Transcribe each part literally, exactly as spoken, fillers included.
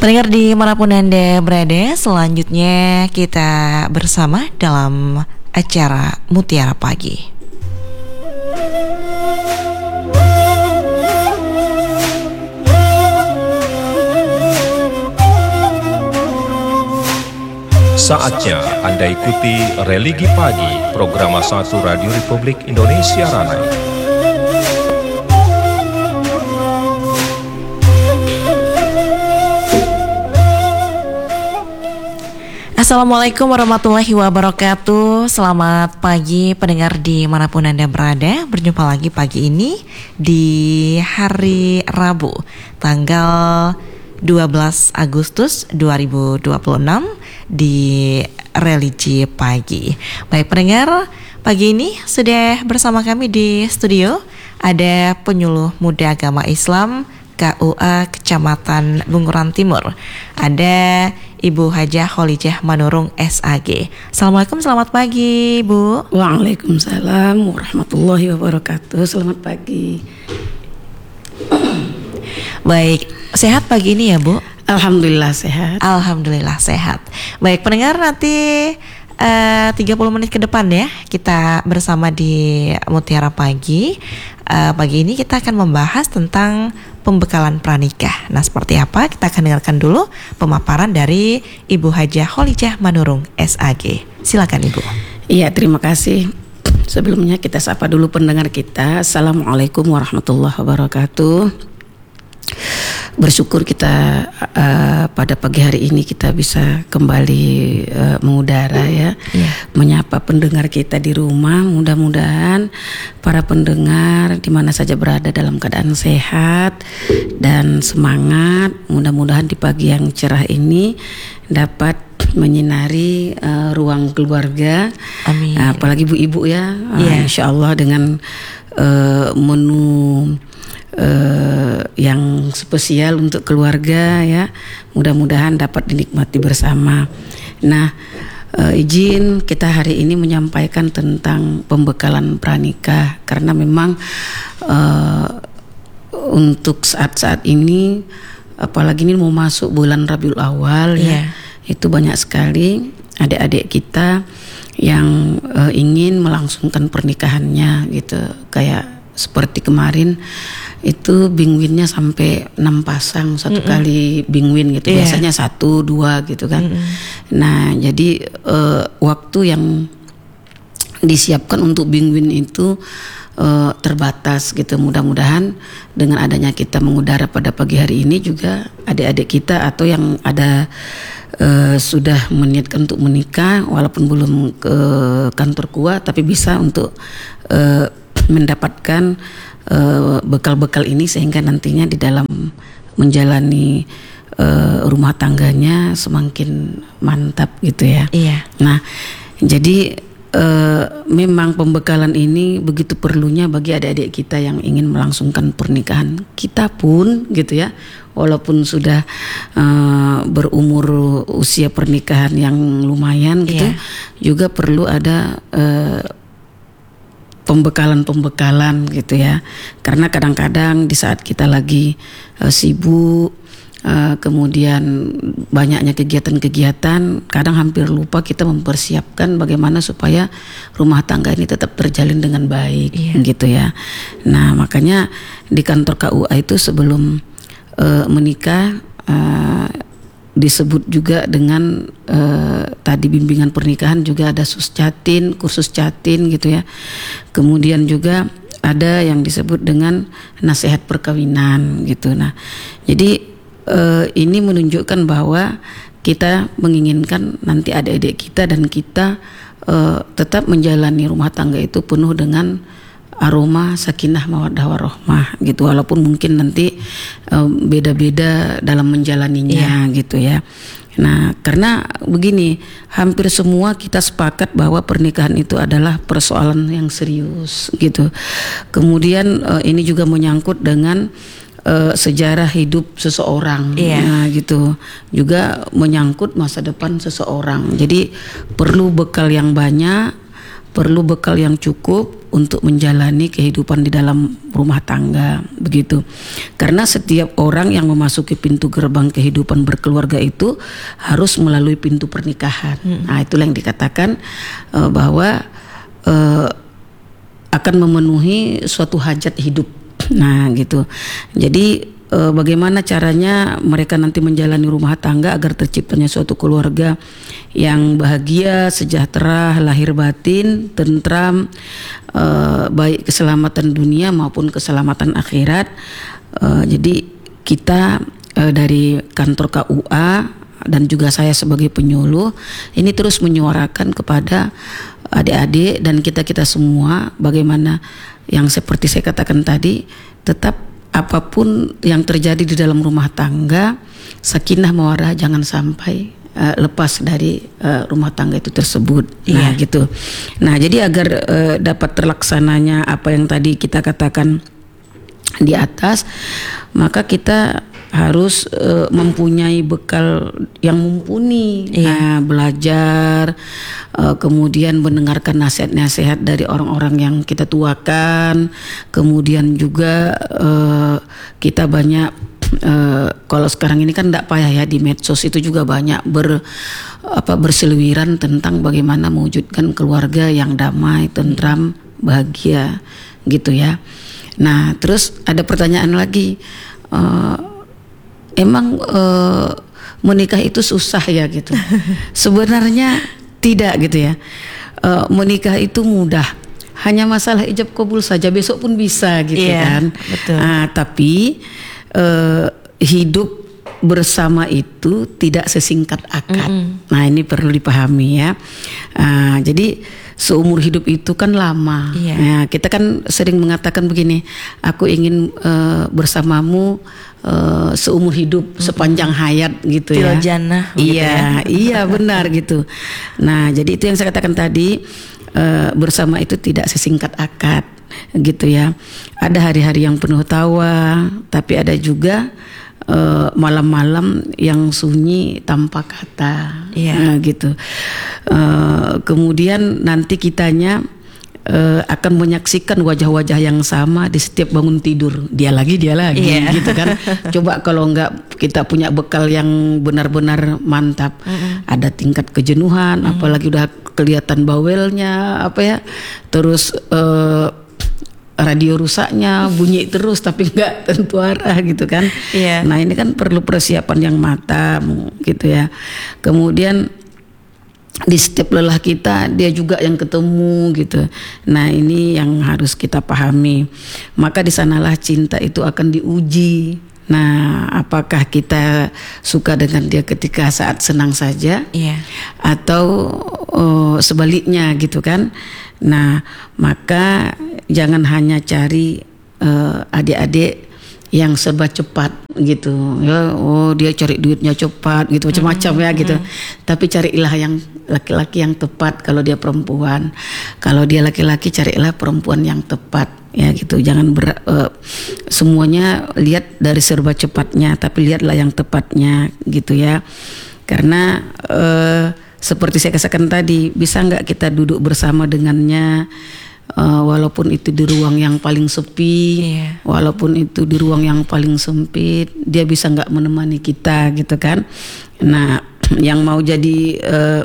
Pendengar dimanapun Anda berada, selanjutnya kita bersama dalam acara Mutiara Pagi. Saatnya Anda ikuti Religi Pagi, program satu Radio Republik Indonesia Ranai. Assalamualaikum warahmatullahi wabarakatuh. Selamat pagi pendengar dimanapun Anda berada. Berjumpa lagi pagi ini di hari Rabu tanggal dua belas Agustus dua ribu dua puluh enam di Religi Pagi. Baik pendengar, pagi ini sudah bersama kami di studio ada penyuluh muda agama Islam K U A Kecamatan Bunguran Timur. Ada Ibu Hajah Kholijah Manurung S A G. Assalamualaikum, selamat pagi Bu. Waalaikumsalam warahmatullahi wabarakatuh. Selamat pagi. Baik, sehat pagi ini ya Bu? Alhamdulillah sehat. Alhamdulillah sehat. Baik pendengar, nanti uh, tiga puluh menit ke depan ya kita bersama di Mutiara Pagi. uh, Pagi ini kita akan membahas tentang pembekalan pranikah. Nah seperti apa? Kita akan dengarkan dulu pemaparan dari Ibu Hajah Kholijah Manurung S A G. Silakan Ibu. Iya, terima kasih. Sebelumnya kita sapa dulu pendengar kita. Assalamualaikum warahmatullahi wabarakatuh. Bersyukur kita uh, pada pagi hari ini kita bisa kembali uh, mengudara ya, yeah. menyapa pendengar kita di rumah. Mudah-mudahan para pendengar di mana saja berada dalam keadaan sehat dan semangat. Mudah-mudahan di pagi yang cerah ini dapat menyinari uh, ruang keluarga. Amin. Uh, apalagi ibu-ibu ya, uh, yeah. insya Allah dengan uh, menu Uh, yang spesial untuk keluarga ya, mudah-mudahan dapat dinikmati bersama. Nah, uh, izin kita hari ini menyampaikan tentang pembekalan pranikah karena memang uh, untuk saat-saat ini, apalagi ini mau masuk bulan Rabiul Awal ya, yeah. itu banyak sekali adik-adik kita yang uh, ingin melangsungkan pernikahannya gitu, kayak seperti kemarin itu bingwinnya sampai enam pasang satu mm-mm. kali bingwin gitu, yeah. biasanya satu dua gitu kan. Mm-mm. Nah jadi uh, waktu yang disiapkan untuk bingwin itu uh, terbatas gitu. Mudah-mudahan dengan adanya kita mengudara pada pagi hari ini juga adik-adik kita atau yang ada uh, sudah meniatkan untuk menikah walaupun belum ke kantor K U A tapi bisa untuk uh, mendapatkan uh, bekal-bekal ini sehingga nantinya di dalam menjalani uh, rumah tangganya semakin mantap gitu ya. Iya. Nah, jadi uh, memang pembekalan ini begitu perlunya bagi adik-adik kita yang ingin melangsungkan pernikahan. Kita pun gitu ya, walaupun sudah uh, berumur usia pernikahan yang lumayan gitu, iya. juga perlu ada uh, pembekalan-pembekalan gitu ya, karena kadang-kadang di saat kita lagi uh, sibuk uh, kemudian banyaknya kegiatan-kegiatan, kadang hampir lupa kita mempersiapkan bagaimana supaya rumah tangga ini tetap terjalin dengan baik, iya. gitu ya. Nah makanya di kantor K U A itu sebelum uh, menikah uh, disebut juga dengan uh, tadi bimbingan pernikahan juga ada suscatin, kursus catin gitu ya. Kemudian juga ada yang disebut dengan nasihat perkawinan gitu. Nah, jadi uh, ini menunjukkan bahwa kita menginginkan nanti adik-adik kita dan kita uh, tetap menjalani rumah tangga itu penuh dengan aroma sakinah mawaddah warahmah gitu, walaupun mungkin nanti um, beda-beda dalam menjalaninya yeah. gitu ya. Nah karena begini, hampir semua kita sepakat bahwa pernikahan itu adalah persoalan yang serius gitu. Kemudian uh, ini juga menyangkut dengan uh, sejarah hidup seseorang, yeah. nah, gitu. Juga menyangkut masa depan seseorang. Jadi perlu bekal yang banyak, perlu bekal yang cukup untuk menjalani kehidupan di dalam rumah tangga, begitu. Karena setiap orang yang memasuki pintu gerbang kehidupan berkeluarga itu harus melalui pintu pernikahan. Hmm. Nah, itulah yang dikatakan uh, bahwa uh, akan memenuhi suatu hajat hidup. Nah, gitu. Jadi uh, bagaimana caranya mereka nanti menjalani rumah tangga agar terciptanya suatu keluarga yang bahagia, sejahtera, lahir batin, tentram, uh, baik keselamatan dunia maupun keselamatan akhirat. Uh, jadi kita uh, dari kantor K U A dan juga saya sebagai penyuluh ini terus menyuarakan kepada adik-adik dan kita-kita semua bagaimana yang seperti saya katakan tadi, tetap apapun yang terjadi di dalam rumah tangga, sakinah mawaddah jangan sampai Uh, lepas dari uh, rumah tangga itu tersebut. Nah, yeah. gitu. Nah, jadi agar uh, dapat terlaksananya apa yang tadi kita katakan di atas, maka kita harus uh, mempunyai bekal yang mumpuni. Yeah. Nah, belajar, uh, kemudian mendengarkan nasihat-nasihat dari orang-orang yang kita tuakan, kemudian juga uh, kita banyak Uh, kalau sekarang ini kan tidak payah ya, di medsos itu juga banyak ber apa berseliweran tentang bagaimana mewujudkan keluarga yang damai, tentram, bahagia, gitu ya. Nah, terus ada pertanyaan lagi, uh, emang uh, menikah itu susah ya gitu? Sebenarnya tidak gitu ya. Uh, menikah itu mudah. Hanya masalah ijab kabul saja, besok pun bisa gitu. Yeah, kan. Betul. Nah, tapi Uh, hidup bersama itu tidak sesingkat akad. Mm-hmm. Nah, ini perlu dipahami ya. Uh, jadi seumur hidup itu kan lama. Yeah. Nah, kita kan sering mengatakan begini, aku ingin uh, bersamamu uh, seumur hidup, mm-hmm. sepanjang hayat gitu ya. Jannah. Iya, ya. Iya benar gitu. Nah, jadi itu yang saya katakan tadi, uh, bersama itu tidak sesingkat akad. Gitu ya. Ada hari-hari yang penuh tawa, tapi ada juga uh, malam-malam yang sunyi tanpa kata. Yeah. Nah, gitu. Uh, kemudian nanti kitanya uh, akan menyaksikan wajah-wajah yang sama di setiap bangun tidur. Dia lagi, dia lagi, yeah. gitu kan. Coba kalau enggak kita punya bekal yang benar-benar mantap, mm-hmm. ada tingkat kejenuhan, mm-hmm. apalagi udah kelihatan bawelnya, apa ya, terus uh, radio rusaknya bunyi terus tapi nggak tentu arah gitu kan. Yeah. Nah, ini kan perlu persiapan yang matang gitu ya. Kemudian di setiap lelah kita dia juga yang ketemu gitu. Nah, ini yang harus kita pahami. Maka di sanalah cinta itu akan diuji. Nah, apakah kita suka dengan dia ketika saat senang saja, yeah. atau oh, sebaliknya gitu kan. Nah, maka jangan hanya cari uh, adik-adik yang serba cepat gitu ya. Oh, dia cari duitnya cepat gitu, macam-macam mm-hmm. ya gitu. Tapi carilah yang laki-laki yang tepat kalau dia perempuan. Kalau dia laki-laki, carilah perempuan yang tepat ya gitu. Jangan ber, uh, semuanya lihat dari serba cepatnya, tapi lihatlah yang tepatnya gitu ya. Karena uh, seperti saya katakan tadi, bisa nggak kita duduk bersama dengannya, uh, walaupun itu di ruang yang paling sepi, yeah. walaupun itu di ruang yang paling sempit, dia bisa nggak menemani kita gitu kan. Nah, yang mau jadi uh,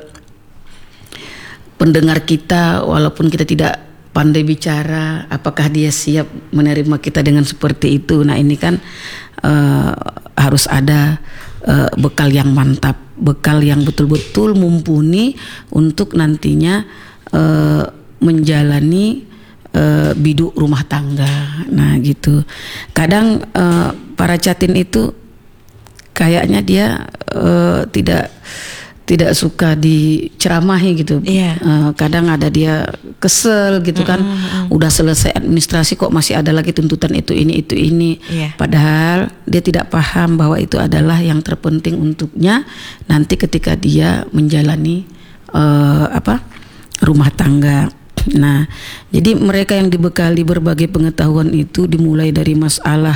pendengar kita, walaupun kita tidak pandai bicara, apakah dia siap menerima kita dengan seperti itu? Nah, ini kan uh, harus ada uh, bekal yang mantap, bekal yang betul-betul mumpuni untuk nantinya uh, menjalani uh, biduk rumah tangga. Nah, gitu. Kadang uh, para catin itu kayaknya dia uh, tidak tidak suka diceramahi gitu. Yeah. Uh, kadang ada dia kesel gitu kan. Mm-hmm. Udah selesai administrasi kok masih ada lagi tuntutan itu ini itu ini. Yeah. Padahal dia tidak paham bahwa itu adalah yang terpenting untuknya nanti ketika dia menjalani uh, apa rumah tangga. Nah, jadi mereka yang dibekali berbagai pengetahuan itu dimulai dari masalah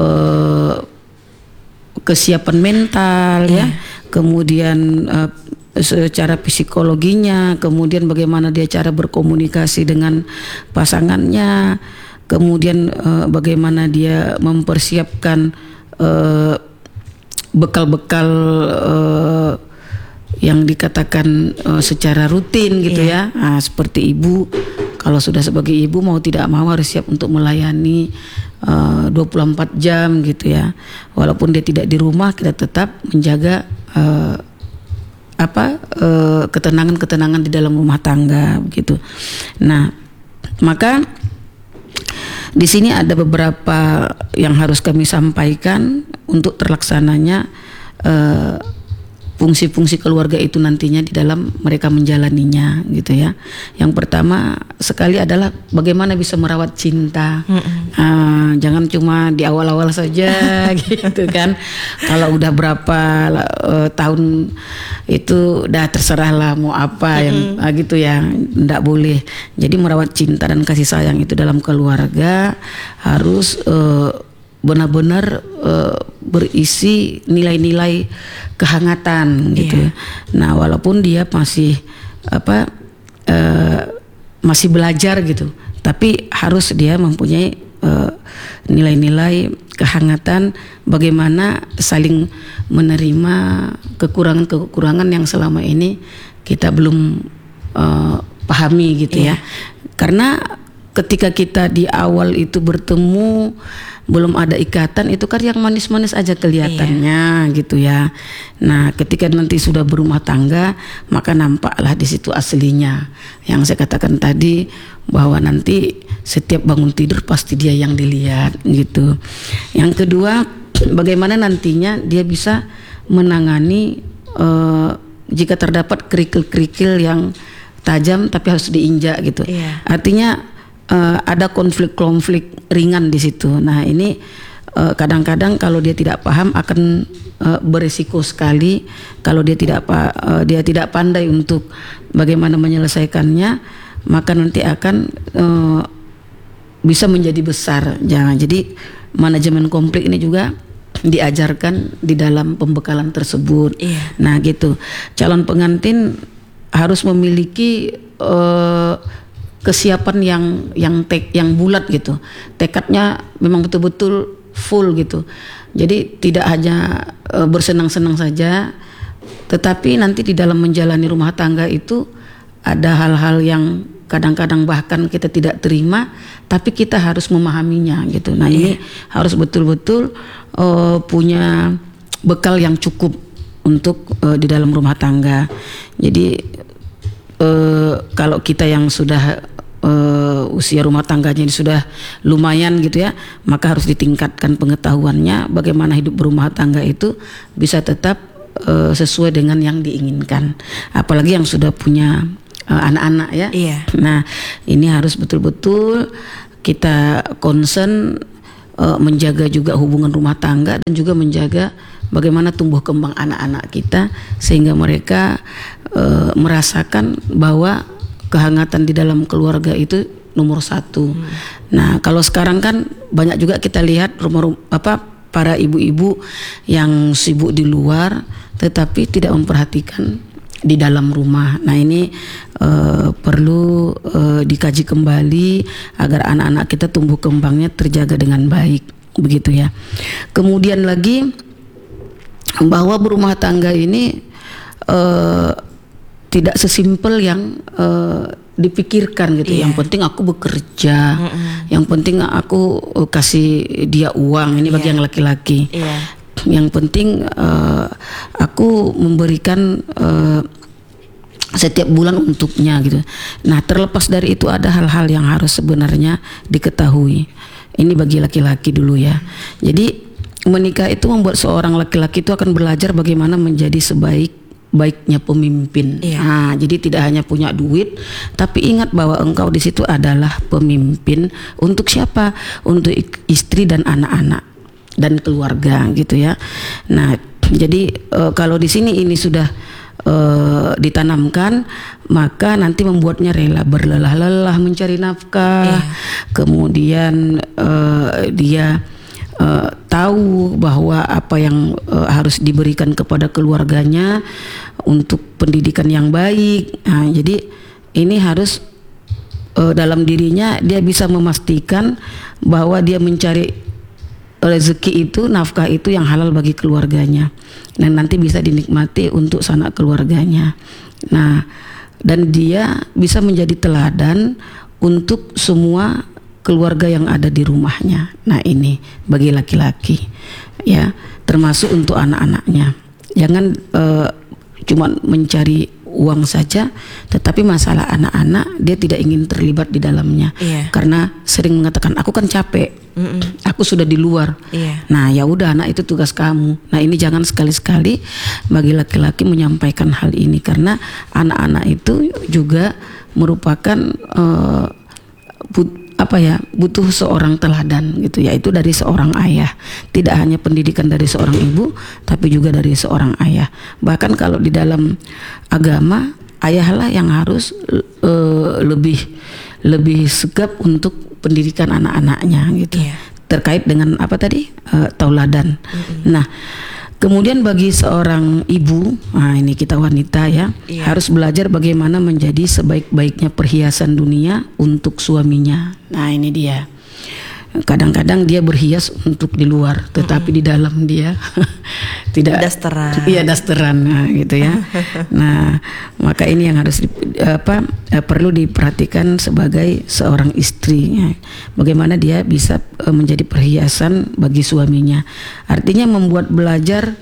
uh, kesiapan mental, yeah. ya, kemudian uh, secara psikologinya, kemudian bagaimana dia cara berkomunikasi dengan pasangannya, kemudian uh, bagaimana dia mempersiapkan uh, bekal-bekal uh, yang dikatakan uh, secara rutin gitu yeah. ya. Nah, seperti ibu, kalau sudah sebagai ibu mau tidak mau harus siap untuk melayani uh, dua puluh empat jam gitu ya. Walaupun dia tidak di rumah, kita tetap menjaga uh, apa uh, ketenangan-ketenangan di dalam rumah tangga begitu. Nah, maka di sini ada beberapa yang harus kami sampaikan untuk terlaksananya uh, fungsi-fungsi keluarga itu nantinya di dalam mereka menjalaninya gitu ya. Yang pertama sekali adalah bagaimana bisa merawat cinta. Uh, jangan cuma di awal-awal saja gitu kan. Kalau udah berapa uh, tahun itu udah terserah lah mau apa yang uh, gitu ya. Nggak boleh. Jadi merawat cinta dan kasih sayang itu dalam keluarga harus uh, benar-benar uh, berisi nilai-nilai kehangatan gitu. Yeah. Nah, walaupun dia masih apa uh, masih belajar gitu, tapi harus dia mempunyai uh, nilai-nilai kehangatan, bagaimana saling menerima kekurangan-kekurangan yang selama ini kita belum uh, pahami gitu yeah. ya. Karena ketika kita di awal itu bertemu belum ada ikatan, itu kan yang manis-manis aja kelihatannya iya. gitu ya. Nah, ketika nanti sudah berumah tangga, maka nampaklah di situ aslinya. Yang saya katakan tadi bahwa nanti setiap bangun tidur pasti dia yang dilihat gitu. Yang kedua, bagaimana nantinya dia bisa menangani uh, jika terdapat kerikil-kerikil yang tajam tapi harus diinjak gitu. Iya. Artinya Uh, ada konflik-konflik ringan di situ. Nah, ini uh, kadang-kadang kalau dia tidak paham akan uh, berisiko sekali kalau dia tidak pa, uh, dia tidak pandai untuk bagaimana menyelesaikannya, maka nanti akan uh, bisa menjadi besar. Jangan. Jadi manajemen konflik ini juga diajarkan di dalam pembekalan tersebut. Iya. Nah, gitu. Calon pengantin harus memiliki uh, kesiapan yang yang tek yang bulat gitu, tekadnya memang betul-betul full gitu. Jadi tidak hanya e, bersenang-senang saja, tetapi nanti di dalam menjalani rumah tangga itu ada hal-hal yang kadang-kadang bahkan kita tidak terima, tapi kita harus memahaminya gitu. Nah ini harus betul-betul e, punya bekal yang cukup untuk e, di dalam rumah tangga. Jadi Uh, kalau kita yang sudah uh, usia rumah tangganya ini sudah lumayan gitu ya, maka harus ditingkatkan pengetahuannya bagaimana hidup berumah tangga itu bisa tetap uh, sesuai dengan yang diinginkan. Apalagi yang sudah punya uh, anak-anak ya. Iya. Nah ini harus betul-betul kita concern uh, menjaga juga hubungan rumah tangga dan juga menjaga bagaimana tumbuh kembang anak-anak kita sehingga mereka e, merasakan bahwa kehangatan di dalam keluarga itu nomor satu. Hmm. Nah, kalau sekarang kan banyak juga kita lihat rumah apa para ibu-ibu yang sibuk di luar tetapi tidak memperhatikan di dalam rumah. Nah, ini e, perlu e, dikaji kembali agar anak-anak kita tumbuh kembangnya terjaga dengan baik, begitu ya. Kemudian lagi bahwa berumah tangga ini uh, tidak sesimpel yang uh, dipikirkan gitu. Yeah. Yang penting aku bekerja, mm-hmm. yang penting aku uh, kasih dia uang. Ini bagi yeah. yang laki-laki. Yeah. Yang penting uh, aku memberikan uh, setiap bulan untuknya gitu. Nah, terlepas dari itu ada hal-hal yang harus sebenarnya diketahui. Ini bagi laki-laki dulu ya. Jadi menikah itu membuat seorang laki-laki itu akan belajar bagaimana menjadi sebaik-baiknya pemimpin. Iya. Nah, jadi tidak hanya punya duit, tapi ingat bahwa engkau di situ adalah pemimpin untuk siapa? Untuk istri dan anak-anak dan keluarga, gitu ya. Nah, jadi e, kalau di sini ini sudah e, ditanamkan, maka nanti membuatnya rela berlelah-lelah mencari nafkah. Iya. Kemudian e, dia uh, tahu bahwa apa yang uh, harus diberikan kepada keluarganya untuk pendidikan yang baik. Nah, jadi ini harus uh, dalam dirinya dia bisa memastikan bahwa dia mencari rezeki itu, nafkah itu yang halal bagi keluarganya, dan nanti bisa dinikmati untuk sanak keluarganya. Nah, dan dia bisa menjadi teladan untuk semua keluarga yang ada di rumahnya. Nah, ini bagi laki-laki, ya, termasuk untuk anak-anaknya. Jangan uh, cuma mencari uang saja, tetapi masalah anak-anak dia tidak ingin terlibat di dalamnya, iya. Karena sering mengatakan aku kan capek, Mm-mm. aku sudah di luar. Iya. Nah, ya udah, anak itu tugas kamu. Nah, ini jangan sekali-sekali bagi laki-laki menyampaikan hal ini, karena anak-anak itu juga merupakan uh, but, apa ya butuh seorang teladan gitu, yaitu dari seorang ayah. Tidak hanya pendidikan dari seorang ibu, tapi juga dari seorang ayah. Bahkan kalau di dalam agama, ayahlah yang harus uh, lebih lebih sigap untuk pendidikan anak-anaknya gitu. Yeah. Terkait dengan apa tadi uh, tauladan. Mm-hmm. Nah, kemudian bagi seorang ibu, nah ini kita wanita ya, yeah. harus belajar bagaimana menjadi sebaik-baiknya perhiasan dunia untuk suaminya. Nah, ini dia. Kadang-kadang dia berhias untuk di luar, tetapi mm-hmm. di dalam dia tidak dasteran. Iya, dasteran, nah, gitu ya. Nah, maka ini yang harus di, apa perlu diperhatikan sebagai seorang istri, ya. Bagaimana dia bisa uh, menjadi perhiasan bagi suaminya. Artinya membuat belajar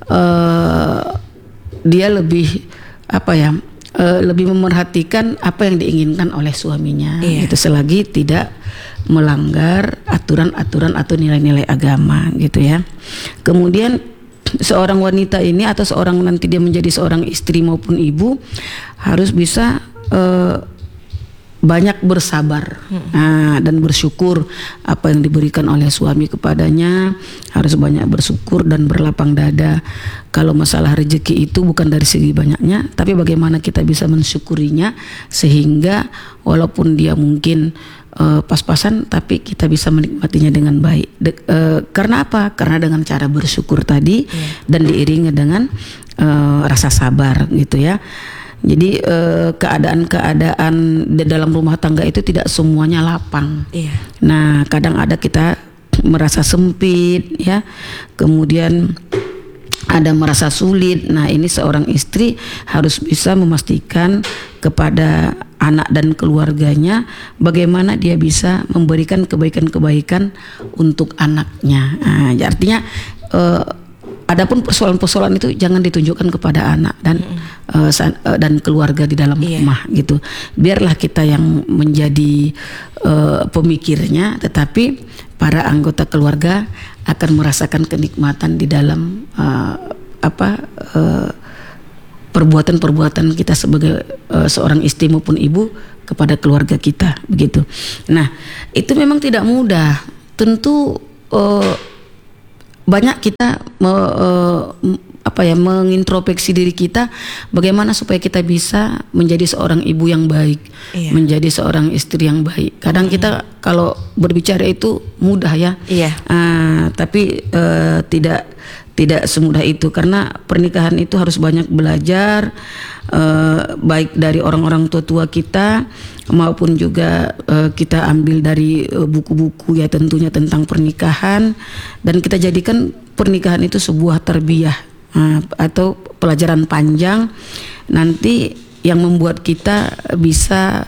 uh, dia lebih apa ya? Uh, lebih memerhatikan apa yang diinginkan oleh suaminya, iya. Gitu, selagi tidak melanggar aturan-aturan atau nilai-nilai agama gitu ya. Kemudian seorang wanita ini atau seorang nanti dia menjadi seorang istri maupun ibu harus bisa uh, banyak bersabar hmm. nah, dan bersyukur apa yang diberikan oleh suami kepadanya. Harus banyak bersyukur dan berlapang dada. Kalau masalah rezeki itu bukan dari segi banyaknya, tapi bagaimana kita bisa mensyukurinya sehingga walaupun dia mungkin uh, pas-pasan, tapi kita bisa menikmatinya dengan baik. De, uh, karena apa? Karena dengan cara bersyukur tadi yeah. dan diiringi dengan uh, rasa sabar gitu ya. Jadi eh, keadaan-keadaan di dalam rumah tangga itu tidak semuanya lapang. Iya. Nah, kadang ada kita merasa sempit, ya. Kemudian ada merasa sulit. Nah, ini seorang istri harus bisa memastikan kepada anak dan keluarganya bagaimana dia bisa memberikan kebaikan-kebaikan untuk anaknya. Nah, artinya eh, adapun persoalan-persoalan itu jangan ditunjukkan kepada anak dan mm. uh, san, uh, dan keluarga di dalam yeah. rumah gitu. Biarlah kita yang menjadi uh, pemikirnya, tetapi para anggota keluarga akan merasakan kenikmatan di dalam uh, apa uh, perbuatan-perbuatan kita sebagai uh, seorang istri maupun ibu kepada keluarga kita begitu. Nah, itu memang tidak mudah. Tentu uh, banyak kita me, uh, apa ya mengintrospeksi diri kita bagaimana supaya kita bisa menjadi seorang ibu yang baik, iya. menjadi seorang istri yang baik. Kadang hmm. kita kalau berbicara itu mudah ya, iya. uh, tapi uh, tidak tidak semudah itu, karena pernikahan itu harus banyak belajar, uh, baik dari orang-orang tua-tua kita maupun juga uh, kita ambil dari uh, buku-buku ya tentunya tentang pernikahan, dan kita jadikan pernikahan itu sebuah tarbiyah uh, atau pelajaran panjang nanti yang membuat kita bisa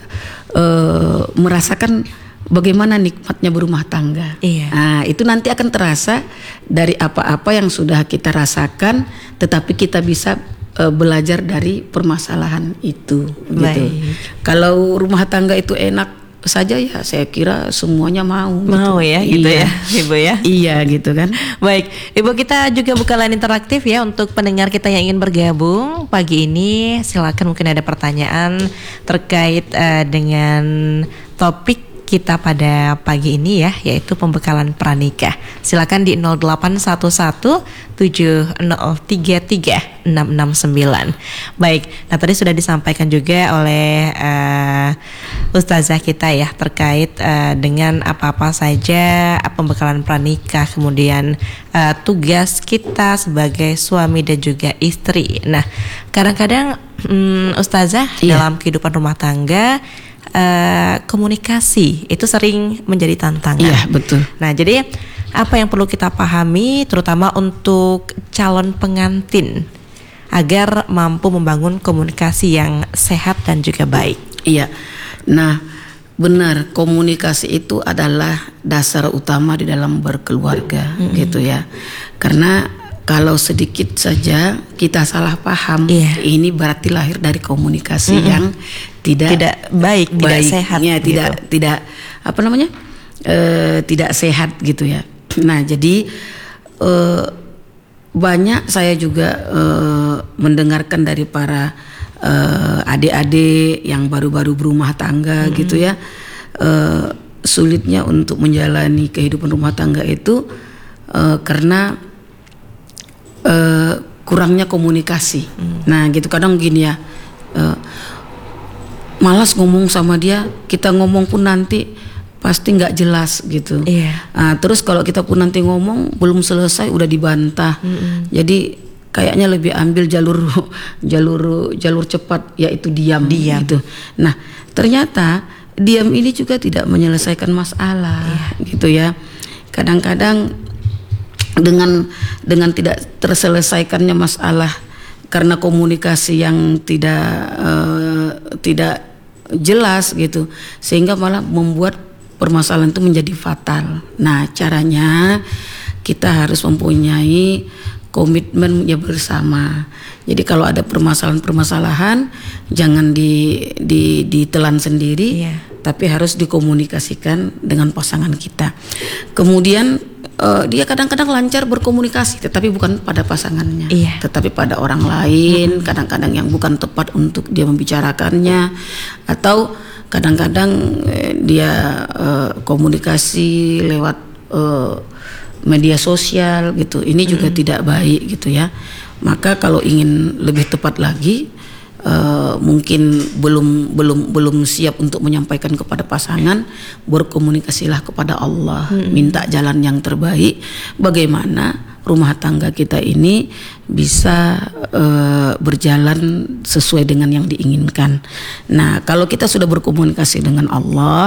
uh, merasakan bagaimana nikmatnya berumah tangga. Iya. Nah, itu nanti akan terasa dari apa-apa yang sudah kita rasakan, tetapi kita bisa uh, belajar dari permasalahan itu. Gitu. Kalau rumah tangga itu enak saja ya, saya kira semuanya mau. Mau gitu. Ya, gitu iya. ya, Ibu ya. Iya, gitu kan. Baik, Ibu, kita juga buka line interaktif ya untuk pendengar kita yang ingin bergabung pagi ini. Silakan, mungkin ada pertanyaan terkait uh, dengan topik kita pada pagi ini ya, yaitu pembekalan pranikah. Silakan di nol delapan satu satu tujuh nol tiga tiga enam enam sembilan. Baik, nah tadi sudah disampaikan juga oleh uh, Ustazah kita ya terkait uh, dengan apa-apa saja pembekalan pranikah, kemudian uh, tugas kita sebagai suami dan juga istri. Nah, kadang-kadang um, Ustazah iya. dalam kehidupan rumah tangga uh, komunikasi itu sering menjadi tantangan. Iya, betul. Nah, jadi apa yang perlu kita pahami terutama untuk calon pengantin agar mampu membangun komunikasi yang sehat dan juga baik? Iya. Nah, benar, komunikasi itu adalah dasar utama di dalam berkeluarga, mm-hmm. gitu ya. Karena kalau sedikit saja kita salah paham, yeah. ini berarti lahir dari komunikasi mm-hmm. yang tidak tidak baik, baik tidak sehat, ya, gitu. tidak tidak apa namanya, e, tidak sehat gitu ya. Nah, jadi e, banyak saya juga e, mendengarkan dari para Uh, adik-adik yang baru-baru berumah tangga hmm. gitu ya, uh, sulitnya untuk menjalani kehidupan rumah tangga itu uh, karena uh, kurangnya komunikasi. Hmm. Nah gitu, kadang gini ya, uh, malas ngomong sama dia, kita ngomong pun nanti pasti nggak jelas gitu. Yeah. Uh, terus kalau kita pun nanti ngomong belum selesai udah dibantah. Hmm. Jadi kayaknya lebih ambil jalur jalur jalur cepat, yaitu diam, diam gitu. Nah, ternyata diam ini juga tidak menyelesaikan masalah, yeah. gitu ya. Kadang-kadang dengan dengan tidak terselesaikannya masalah karena komunikasi yang tidak uh, tidak jelas gitu, sehingga malah membuat permasalahan itu menjadi fatal. Nah, caranya kita harus mempunyai komitmen ya bersama. Jadi kalau ada permasalahan-permasalahan jangan di, di ditelan sendiri, yeah. tapi harus dikomunikasikan dengan pasangan kita. Kemudian uh, dia kadang-kadang lancar berkomunikasi, tetapi bukan pada pasangannya, yeah. tetapi pada orang lain. Mm-hmm. Kadang-kadang yang bukan tepat untuk dia membicarakannya, atau kadang-kadang eh, dia uh, komunikasi lewat uh, media sosial gitu. Ini juga mm. tidak baik gitu ya. Maka kalau ingin lebih tepat lagi, uh, mungkin belum belum belum siap untuk menyampaikan kepada pasangan, berkomunikasilah kepada Allah, mm. minta jalan yang terbaik bagaimana rumah tangga kita ini bisa uh, berjalan sesuai dengan yang diinginkan. Nah, kalau kita sudah berkomunikasi dengan Allah,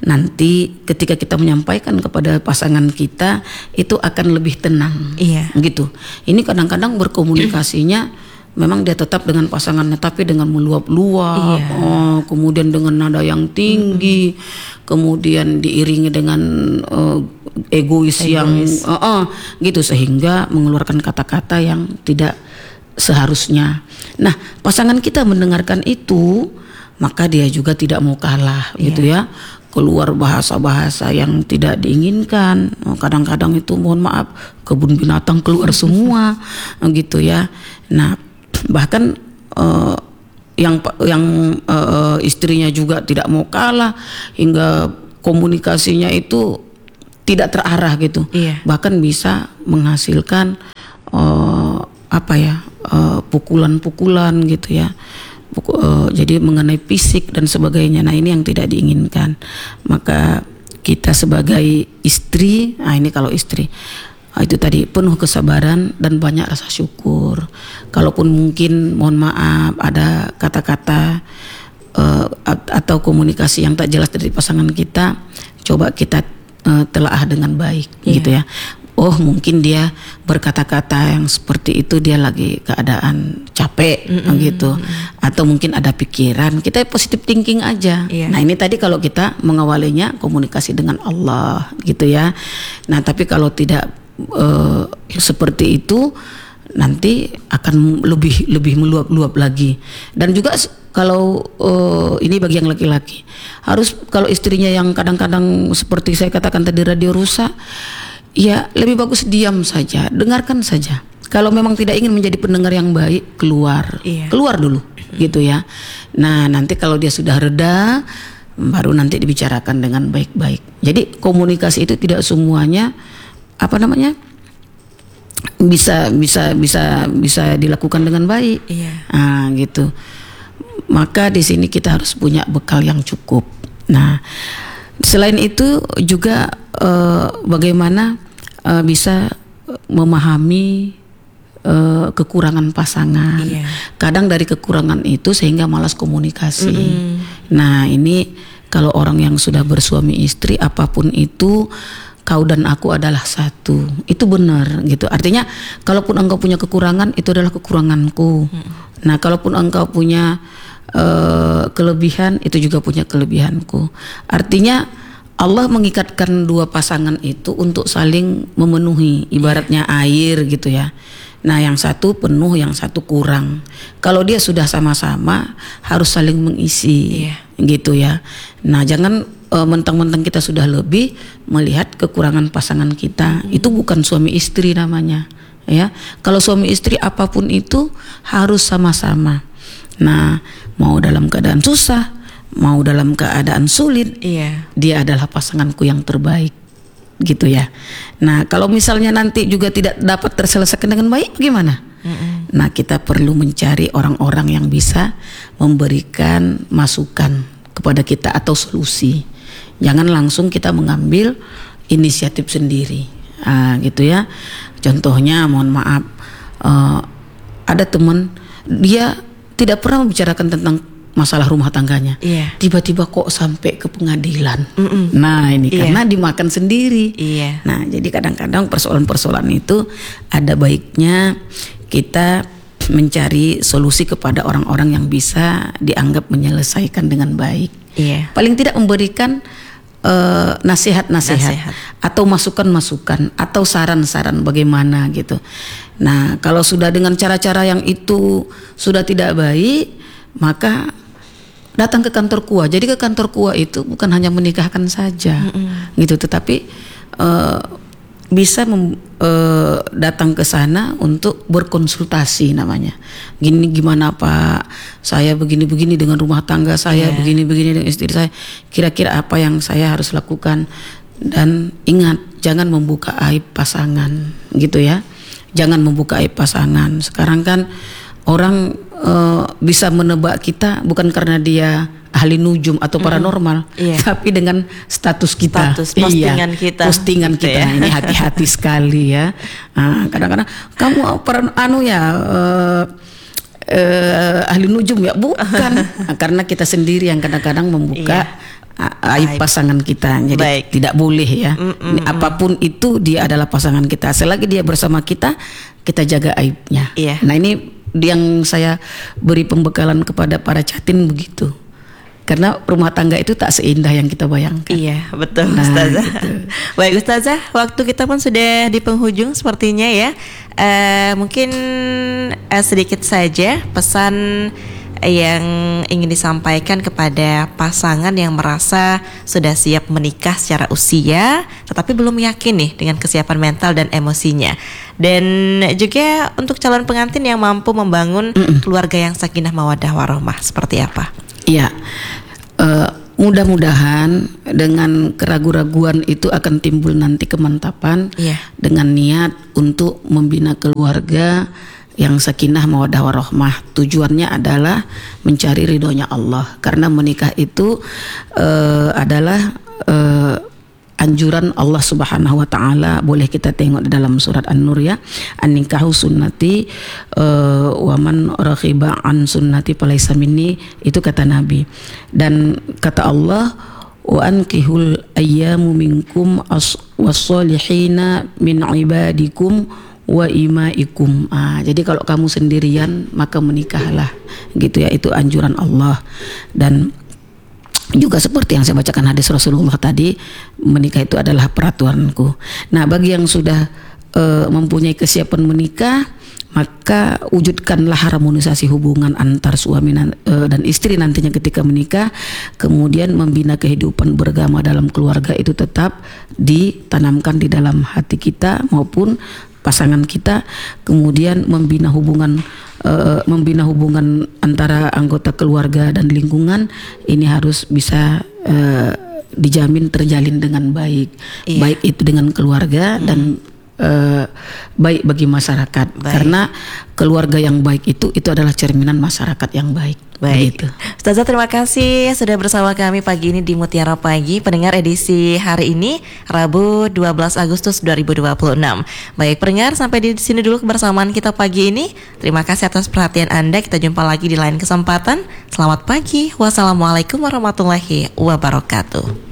nanti ketika kita menyampaikan kepada pasangan kita itu akan lebih tenang. Iya. Gitu. Ini kadang-kadang berkomunikasinya memang dia tetap dengan pasangannya, tapi dengan meluap-luap, iya. oh, kemudian dengan nada yang tinggi, hmm. kemudian diiringi dengan uh, egois, egois yang uh, uh, gitu, sehingga mengeluarkan kata-kata yang tidak seharusnya. Nah, pasangan kita mendengarkan itu, maka dia juga tidak mau kalah, iya. gitu ya. Keluar bahasa-bahasa yang tidak diinginkan. Kadang-kadang itu mohon maaf kebun binatang keluar semua, gitu ya. Nah, bahkan uh, yang yang uh, istrinya juga tidak mau kalah, hingga komunikasinya itu tidak terarah gitu. Iya. Bahkan bisa menghasilkan uh, apa ya uh, pukulan-pukulan gitu ya. Pukul, uh, jadi mengenai fisik dan sebagainya. Nah, ini yang tidak diinginkan. Maka kita sebagai istri, nah ini kalau istri, itu tadi penuh kesabaran dan banyak rasa syukur. Kalaupun mungkin mohon maaf ada kata-kata uh, atau komunikasi yang tak jelas dari pasangan kita, coba kita uh, telaah dengan baik, yeah. gitu ya. Oh, mungkin dia berkata-kata yang seperti itu dia lagi keadaan capek, mm-hmm. gitu, atau mungkin ada pikiran. Kita positive thinking aja. Yeah. Nah, ini tadi kalau kita mengawalinya komunikasi dengan Allah, gitu ya. Nah, tapi kalau tidak uh, seperti itu, nanti akan lebih lebih meluap-luap lagi. Dan juga kalau uh, ini bagi yang laki-laki, harus kalau istrinya yang kadang-kadang seperti saya katakan tadi radio rusak, ya lebih bagus diam saja, dengarkan saja. Kalau memang tidak ingin menjadi pendengar yang baik, keluar, iya. keluar dulu, gitu ya. Nah, nanti kalau dia sudah reda, baru nanti dibicarakan dengan baik-baik. Jadi komunikasi itu tidak semuanya apa namanya bisa bisa bisa bisa dilakukan dengan baik. Iya. Nah, gitu. Maka di sini kita harus punya bekal yang cukup. Nah, selain itu juga uh, bagaimana uh, bisa memahami uh, kekurangan pasangan. Iya. Kadang dari kekurangan itu sehingga malas komunikasi. Mm-mm. Nah, ini kalau orang yang sudah bersuami istri, apapun itu, kau dan aku adalah satu. Itu benar gitu. Artinya kalaupun engkau punya kekurangan, itu adalah kekuranganku. Mm. Nah, kalaupun engkau punya uh, kelebihan, itu juga punya kelebihanku. Artinya Allah mengikatkan dua pasangan itu untuk saling memenuhi, ibaratnya air gitu ya. Nah, yang satu penuh, yang satu kurang. Kalau dia sudah sama-sama, harus saling mengisi, iya. gitu ya. Nah, jangan uh, mentang-mentang kita sudah lebih melihat kekurangan pasangan kita. Hmm. Itu bukan suami istri namanya, ya. Kalau suami istri apapun itu harus sama-sama. Nah, mau dalam keadaan susah, mau dalam keadaan sulit, iya. dia adalah pasanganku yang terbaik, gitu ya. Nah, kalau misalnya nanti juga tidak dapat terselesaikan dengan baik, gimana? Mm-mm. Nah, kita perlu mencari orang-orang yang bisa memberikan masukan kepada kita atau solusi. Jangan langsung kita mengambil inisiatif sendiri, ah, gitu ya. Contohnya, mohon maaf, uh, ada teman dia tidak pernah membicarakan tentang masalah rumah tangganya, iya. tiba-tiba kok sampai ke pengadilan. Mm-mm. Nah, ini iya. karena dimakan sendiri. Iya. Nah, jadi kadang-kadang persoalan-persoalan itu ada baiknya kita mencari solusi kepada orang-orang yang bisa dianggap menyelesaikan dengan baik. Iya. Paling tidak memberikan uh, nasihat-nasihat Nasihat. atau masukan-masukan atau saran-saran bagaimana gitu. Nah, kalau sudah dengan cara-cara yang itu sudah tidak baik, maka datang ke kantor K U A. Jadi ke kantor K U A itu bukan hanya menikahkan saja, mm-mm. gitu, tetapi uh, bisa mem, uh, datang ke sana untuk berkonsultasi namanya. Gini gimana Pak, saya begini-begini dengan rumah tangga saya, yeah. begini-begini dengan istri saya. Kira-kira apa yang saya harus lakukan? Dan ingat, jangan membuka aib pasangan, gitu ya. Jangan membuka aib pasangan. Sekarang kan orang uh, bisa menebak kita bukan karena dia ahli nujum atau paranormal, mm-hmm. yeah. tapi dengan status kita, status postingan iya, kita, postingan gitu kita. Ya. Ini hati-hati sekali ya. Nah, kadang-kadang kamu peran anu ya uh, uh, ahli nujum ya, bukan, nah, karena kita sendiri yang kadang-kadang membuka. Yeah. Aib pasangan kita, jadi Baik. tidak boleh ya. Mm-mm. Apapun itu dia adalah pasangan kita. Selagi dia bersama kita, kita jaga aibnya. Iya. Nah, ini yang saya beri pembekalan kepada para catin begitu. Karena rumah tangga itu tak seindah yang kita bayangkan. Iya, betul, nah, Ustazah. gitu. Baik Ustazah, waktu kita pun sudah di penghujung sepertinya ya. Uh, mungkin uh, sedikit saja pesan yang ingin disampaikan kepada pasangan yang merasa sudah siap menikah secara usia tetapi belum yakin nih dengan kesiapan mental dan emosinya, dan juga untuk calon pengantin yang mampu membangun Mm-mm. keluarga yang sakinah mawaddah warahmah, seperti apa? Iya, uh, mudah-mudahan dengan keraguan-raguan itu akan timbul nanti kemantapan, yeah. dengan niat untuk membina keluarga yang sakinah mawaddah warahmah. Tujuannya adalah mencari ridhonya Allah, karena menikah itu uh, adalah uh, anjuran Allah Subhanahu wa taala. Boleh kita tengok di dalam surat An-Nur ya, an-nikahu sunnati uh, wa man raghiba an sunnati falaysa minni, itu kata Nabi. Dan kata Allah, wa ankihul ayyamu minkum was-solihina min ibadikum wa imaikum. Ah, jadi kalau kamu sendirian maka menikahlah, gitu ya. Itu anjuran Allah. Dan juga seperti yang saya bacakan hadis Rasulullah tadi, menikah itu adalah peraturanku. Nah, bagi yang sudah uh, mempunyai kesiapan menikah, maka wujudkanlah harmonisasi hubungan antar suami dan istri nantinya ketika menikah. Kemudian membina kehidupan beragama dalam keluarga itu tetap ditanamkan di dalam hati kita maupun pasangan kita. Kemudian membina hubungan uh, membina hubungan antara anggota keluarga dan lingkungan ini harus bisa uh, dijamin terjalin dengan baik, iya. baik itu dengan keluarga hmm. dan uh, baik bagi masyarakat. Baik. Karena keluarga yang baik itu itu adalah cerminan masyarakat yang baik. Baik, Ustazah terima kasih sudah bersama kami pagi ini di Mutiara Pagi, pendengar edisi hari ini Rabu dua belas Agustus dua ribu dua puluh enam. Baik pendengar, sampai di sini dulu kebersamaan kita pagi ini. Terima kasih atas perhatian Anda. Kita jumpa lagi di lain kesempatan. Selamat pagi. Wassalamualaikum warahmatullahi wabarakatuh.